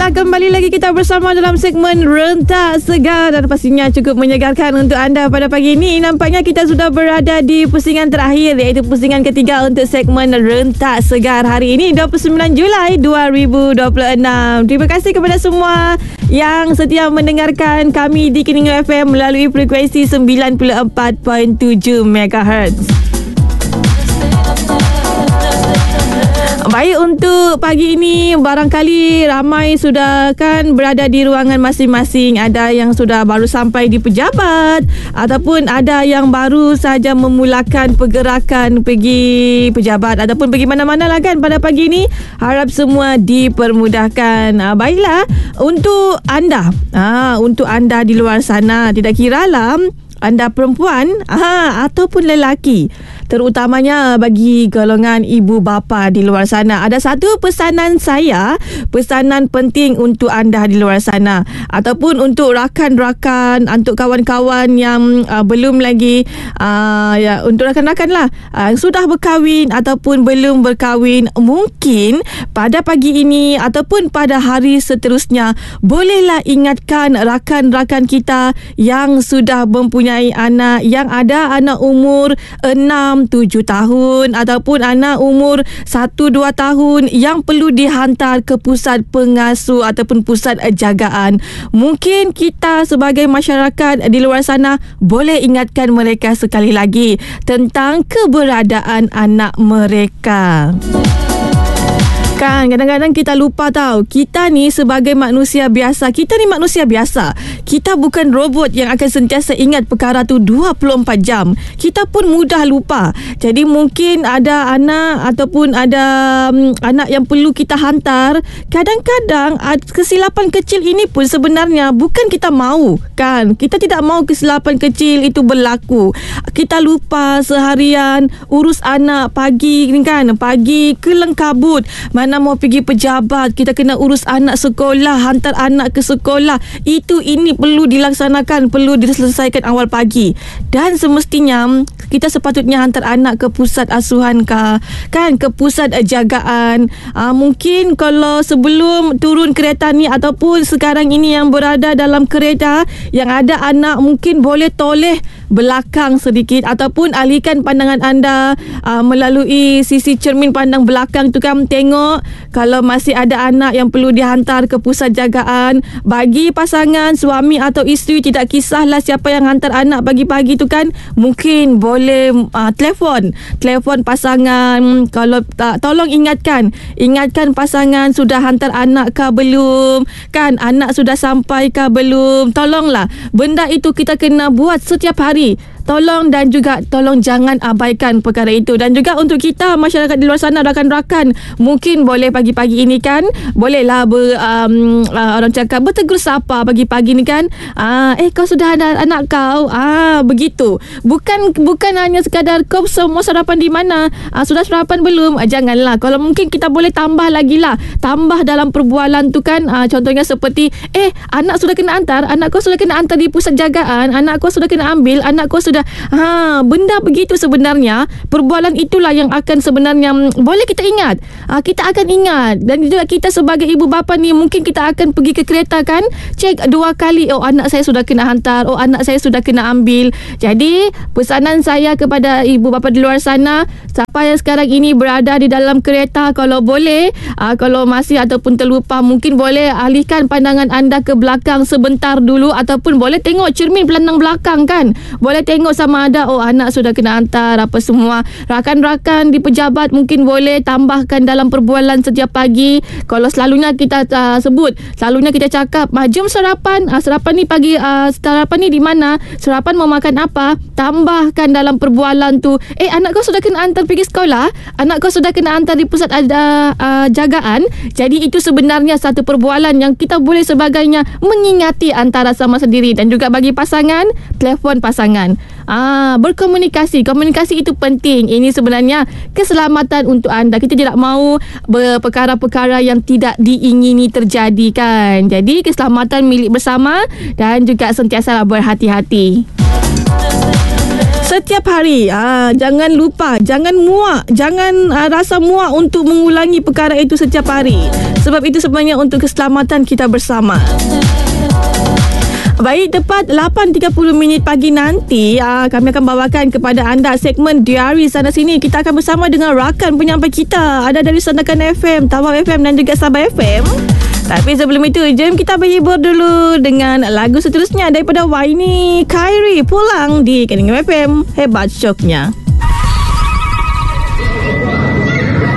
Baiklah, kembali lagi kita bersama dalam segmen Rentak Segar dan pastinya cukup menyegarkan untuk anda pada pagi ini. Nampaknya kita sudah berada di pusingan terakhir, iaitu pusingan ketiga untuk segmen Rentak Segar hari ini 29 Julai 2026. Terima kasih kepada semua yang setia mendengarkan kami di Keningau FM melalui frekuensi 94.7 MHz. Baik, untuk pagi ini barangkali ramai sudah kan berada di ruangan masing-masing. Ada yang sudah baru sampai di pejabat ataupun ada yang baru saja memulakan pergerakan pergi pejabat ataupun pergi mana-mana lah kan pada pagi ini. Harap semua dipermudahkan. Baiklah, untuk anda di luar sana, tidak kiralah anda perempuan ataupun lelaki, terutamanya bagi golongan ibu bapa di luar sana, ada satu pesanan penting untuk anda di luar sana ataupun untuk rakan-rakan, untuk kawan-kawan yang belum lagi untuk rakan-rakan lah sudah berkahwin ataupun belum berkahwin. Mungkin pada pagi ini ataupun pada hari seterusnya, bolehlah ingatkan rakan-rakan kita yang sudah mempunyai anak, yang ada anak umur 6-7 tahun ataupun anak umur 1-2 tahun yang perlu dihantar ke pusat pengasuh ataupun pusat jagaan. Mungkin kita sebagai masyarakat di luar sana boleh ingatkan mereka sekali lagi tentang keberadaan anak mereka. Kan kadang-kadang kita lupa tahu, kita ni sebagai manusia biasa, kita bukan robot yang akan sentiasa ingat perkara tu 24 jam. Kita pun mudah lupa. Jadi mungkin ada anak ataupun ada anak yang perlu kita hantar. Kadang-kadang kesilapan kecil ini pun sebenarnya bukan kita mahu, kan? Kita tidak mahu kesilapan kecil itu berlaku. Kita lupa seharian urus anak, pagi ni kan, pagi kelang kabut, mana mau pergi pejabat, kita kena urus anak sekolah, hantar anak ke sekolah. Ini perlu dilaksanakan, perlu diselesaikan awal pagi. Dan semestinya kita sepatutnya hantar anak ke pusat asuhan kan, ke pusat jagaan. Mungkin kalau sebelum turun kereta ni ataupun sekarang ini yang berada dalam kereta yang ada anak, mungkin boleh toleh belakang sedikit ataupun alihkan pandangan anda melalui sisi cermin pandang belakang tu kan, tengok kalau masih ada anak yang perlu dihantar ke pusat jagaan. Bagi pasangan suami atau isteri, tidak kisahlah siapa yang hantar anak pagi-pagi tu kan, mungkin boleh telefon pasangan. Kalau tak, tolong ingatkan pasangan sudah hantar anak ke belum, kan, anak sudah sampai ke belum. Tolonglah, benda itu kita kena buat setiap hari. Tolong jangan abaikan perkara itu. Dan juga untuk kita masyarakat di luar sana, rakan-rakan, mungkin boleh pagi-pagi ini kan, bolehlah orang cakap bertegur sapa pagi-pagi ni kan, kau sudah ada anak kau, begitu. Bukan hanya sekadar kau semua sarapan di mana, sudah sarapan belum, janganlah. Kalau mungkin kita boleh tambah lagi lah, tambah dalam perbualan tu kan, contohnya seperti anak sudah kena hantar, anak kau sudah kena hantar di pusat jagaan, anak kau sudah kena ambil, anak kau sudah benda begitu. Sebenarnya perbualan itulah yang akan sebenarnya boleh kita ingat, kita akan ingat. Dan juga kita sebagai ibu bapa ni, mungkin kita akan pergi ke kereta kan, cek 2 kali, anak saya sudah kena hantar, anak saya sudah kena ambil. Jadi pesanan saya kepada ibu bapa di luar sana, siapa yang sekarang ini berada di dalam kereta, kalau boleh, kalau masih ataupun terlupa, mungkin boleh alihkan pandangan anda ke belakang sebentar dulu, ataupun boleh tengok cermin pelandang belakang kan, boleh tengok sama ada anak sudah kena hantar apa semua. Rakan-rakan di pejabat mungkin boleh tambahkan dalam perbualan setiap pagi. Kalau selalunya kita selalunya kita cakap, jom sarapan ni pagi, sarapan ni di mana, sarapan mau makan apa, tambahkan dalam perbualan tu, anak kau sudah kena hantar pergi sekolah, anak kau sudah kena hantar di pusat jagaan. Jadi itu sebenarnya satu perbualan yang kita boleh sebagainya mengingati antara sama sendiri. Dan juga bagi pasangan, telefon pasangan, berkomunikasi itu penting. Ini sebenarnya keselamatan untuk anda. Kita tidak mahu perkara-perkara yang tidak diingini terjadi kan. Jadi keselamatan milik bersama dan juga sentiasa berhati-hati setiap hari. Jangan lupa, jangan muak, jangan rasa muak untuk mengulangi perkara itu setiap hari. Sebab itu sebenarnya untuk keselamatan kita bersama. Baik, tepat 8.30 pagi nanti kami akan bawakan kepada anda segmen Diari Sana Sini. Kita akan bersama dengan rakan penyampai kita. Ada dari Sandakan FM, Tawau FM dan juga Sabah FM. Tapi sebelum itu, jom kita berhibur dulu dengan lagu seterusnya daripada Waini Khairi, Pulang di Keningam FM. Hebat syoknya.